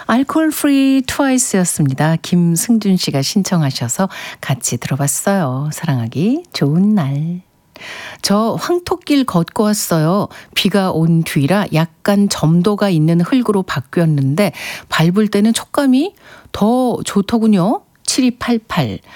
알코올 프리 트와이스였습니다. 김승준 씨가 신청하셔서 같이 들어봤어요. 사랑하기 좋은 날. 저 황토길 걷고 왔어요. 비가 온 뒤라 약간 점도가 있는 흙으로 바뀌었는데 밟을 때는 촉감이 더 좋더군요. 7288